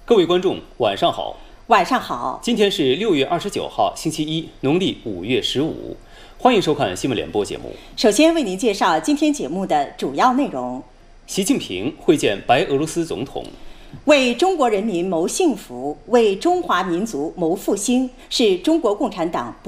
各位观众，晚上好。 晚上好。 今天是6月29号，星期一，农历5月15。欢迎收看新闻联播节目。 首先为您介绍今天节目的主要内容： 习近平会见白俄罗斯总统。 为中国人民谋幸福，为中华民族谋复兴，是中国共产党